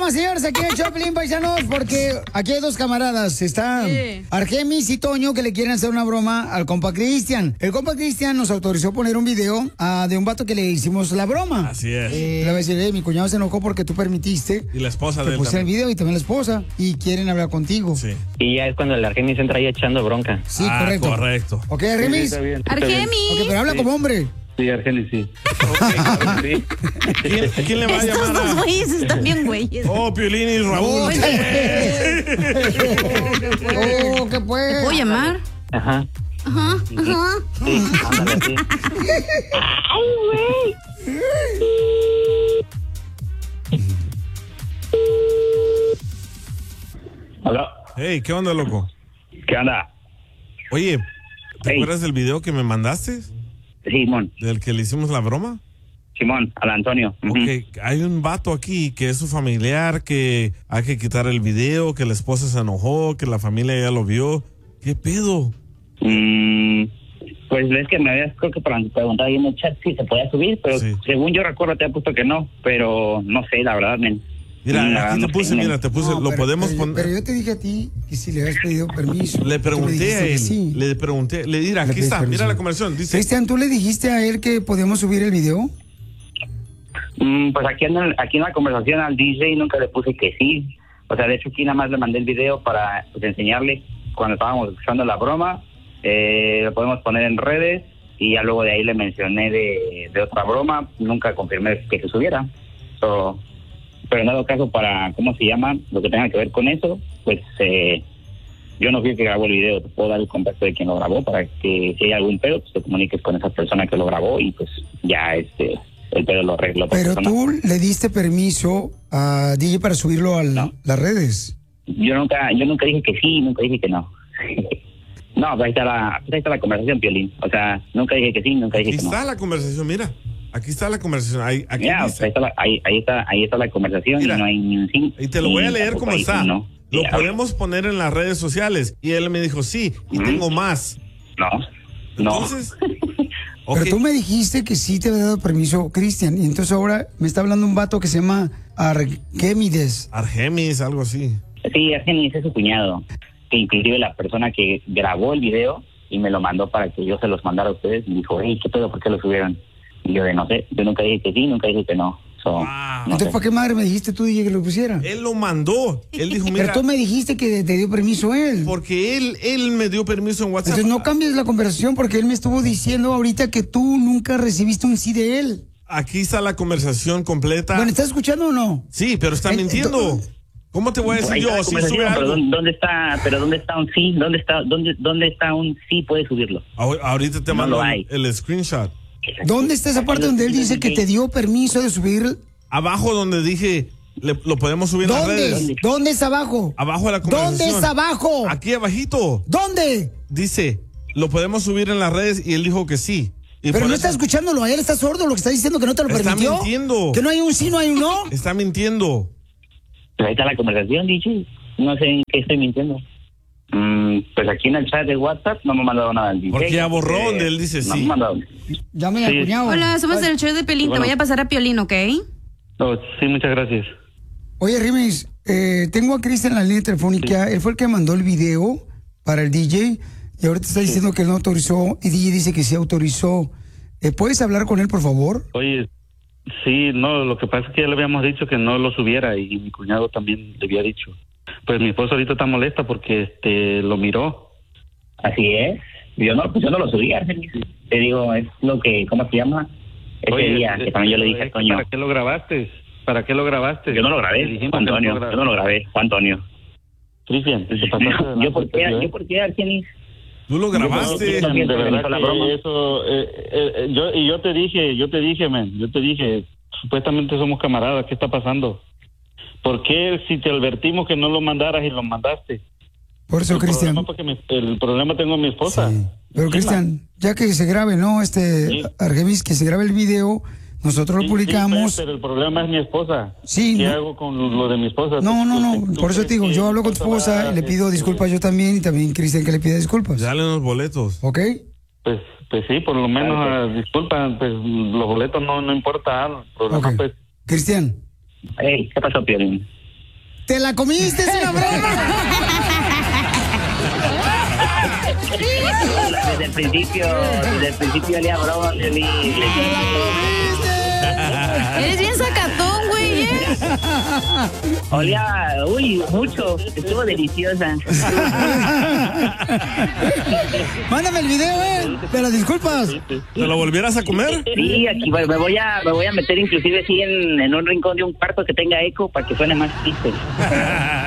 broma, señores, aquí en el Choplin, paisanos, porque aquí hay dos camaradas. Está Argemis y Toño, que le quieren hacer una broma al compa Cristian. El compa Cristian nos autorizó poner un video de un vato que le hicimos la broma. Así es. Le voy a decir, mi cuñado se enojó porque tú permitiste. Y la esposa de él puse el también. video y también la esposa. Y quieren hablar contigo. Sí. Y ya es cuando el Argemis entra ahí echando bronca. Sí, correcto. Correcto. Ok, Argemis. Sí, está bien. Ok, pero habla como hombre. Sí, Argenis, sí. Sí. ¿Quién le va a Estos llamar? dos güeyes están bien güeyes. Oh, Piolín y Raúl. Oh, ¿qué pues? ¿Puedo llamar? Ajá. Ajá, ajá. Sí, ándale, sí. Ay, güey. Hola. Hey, ¿qué onda, loco? ¿Qué onda? Oye, ¿te Hey. acuerdas del video que me mandaste? Simón, ¿Del que le hicimos la broma? Simón, al Antonio. Ujú. Ok, hay un vato aquí que es su familiar, que hay que quitar el video, que la esposa se enojó, que la familia ya lo vio. ¿Qué pedo? Pues es que me habías, creo que preguntado ahí en el chat si se podía subir, pero Sí. según yo recuerdo te he puesto que no, pero no sé, la verdad, men. Mira, La aquí no te puse, sé, men. mira, te puse, No, lo pero- podemos pero, poner. Pero yo te dije a ti que si le habías pedido permiso. Le Tú me pregunté dijiste a que él, sí. le pregunté, le dirá, aquí pediste está, permiso. mira la conversación, dice. Cristian, ¿tú le dijiste a él que podíamos subir el video? Pues aquí en la conversación al DJ nunca le puse que sí. O sea, de hecho aquí nada más le mandé el video para pues, enseñarle cuando estábamos escuchando la broma. Lo podemos poner en redes y ya luego de ahí le mencioné de otra broma. Nunca confirmé que se subiera. Pero en dado caso para, ¿cómo se llama? Lo que tenga que ver con eso, pues yo no fui el que grabó el video. Te puedo dar el contacto de quien lo grabó para que si hay algún pedo, pues te comuniques con esa persona que lo grabó y pues ya el pedo lo arreglo. Pero tú le diste permiso a DJ para subirlo a las redes. Yo nunca dije que sí, nunca dije que no. No, pues ahí está la conversación, Piolín. O sea, nunca dije que sí, nunca dije Aquí que no. está la conversación, mira. Aquí está la conversación. Aquí Ya, dice. pues ahí está la conversación. Mira, y no hay ni un sí. Y te lo voy a leer tampoco como hay está. un no. Lo Ya. podemos poner en las redes sociales. Y él me dijo, sí, y tengo más. No. Entonces, ok. Pero tú me dijiste que sí te había dado permiso, Cristian. Y entonces ahora me está hablando un vato que se llama Argemides. Argemis, algo así. Sí, Argenis es su cuñado. Que inclusive la persona que grabó el video y me lo mandó para que yo se los mandara a ustedes. Y dijo, hey, ¿qué pedo? ¿Por qué lo subieron? Y yo no sé. Yo nunca dije que sí, nunca dije que no. No Entonces, sé. ¿para qué madre me dijiste tú, DJ, que lo pusiera? Él lo mandó. Él dijo, mira, Pero tú me dijiste que te dio permiso él. porque él me dio permiso en WhatsApp. Entonces no cambies la conversación porque él me estuvo diciendo ahorita que tú nunca recibiste un sí de él. Aquí está la conversación completa. Bueno, ¿estás escuchando o no? Sí, pero está mintiendo. ¿Cómo te voy a decir Ahí está yo? la Si conversación, sube pero algo. ¿dónde está un sí? ¿Dónde está un sí puede subirlo? Ahorita te No mando lo hay. el screenshot. ¿Dónde está esa parte donde él dice que te dio permiso de subir? Abajo donde dije, lo podemos subir en las redes. ¿Dónde? ¿Dónde es abajo? Abajo de la conversación. ¿Dónde es abajo? Aquí abajito. ¿Dónde? Dice, lo podemos subir en las redes y él dijo que sí. Y Pero por no eso- está escuchándolo, a él está sordo lo que está diciendo que no te lo Está permitió. mintiendo. Que no hay un sí, no hay un no. Está mintiendo. Pues ahí está la conversación, DJ. No sé en qué estoy mintiendo. Pues aquí en el chat de WhatsApp no me ha mandado nada el DJ. Porque ya borró donde él dice no sí. me ha mandado. Llame al cuñado. Hola, somos del show de Pelín. Te voy a pasar a Piolín, ¿ok? No, sí, muchas gracias. Oye, Rimis, tengo a Cristian en la línea telefónica. Él fue el que mandó el video para el DJ y ahorita está diciendo que no autorizó y DJ dice que sí autorizó. ¿Puedes hablar con él, por favor? Oye, sí, no, lo que pasa es que ya le habíamos dicho que no lo subiera y mi cuñado también le había dicho. Pues mi esposa ahorita está molesta porque lo miró. Así es. Yo no lo subí, Argenis. Te digo, es lo que, ¿cómo se llama? Ese Oye, día que también yo le dije a Toño. ¿Para qué lo grabaste? ¿Para qué lo grabaste? Yo no lo Le grabé, dijimos Juan que no Antonio. lo Yo no lo grabé, Juan Antonio. Cristian, te pasaste de ¿Yo por qué, lanza, yo por qué, Argenis? Tú lo grabaste. Yo también de verdad la broma. que eso, yo te dije, man, supuestamente somos camaradas, ¿qué está pasando? ¿Por qué si te advertimos que no lo mandaras y lo mandaste? Por eso, Cristian. El problema tengo a mi esposa. Sí. Pero, Cristian, ya que se grabe, ¿no? Sí. Argemis, que se grabe el video, nosotros lo publicamos. Sí, pero el problema es mi esposa. Sí, ¿Qué no. hago con lo de mi esposa? No. ¿Tú Por eso crees te digo, que yo hablo con mi tu esposa, va, le pido disculpas yo también y también Cristian que le pida disculpas. Dale unos boletos. ¿Ok? Pues sí, por lo menos, disculpa, pues los boletos no importa. El problema, Ok. pues, Cristian, Hey, ¿qué pasó, Piolín? ¿Te la comiste? ¿Es una broma? Desde el principio olía broma, Piolín. Eres bien sacatón, güey, ¿eh? Olía, mucho. Estuvo deliciosa. Mándame el video, pero disculpas. ¿Te lo volvieras a comer? Sí, aquí me voy a meter inclusive así en un rincón de un cuarto que tenga eco para que suene más triste.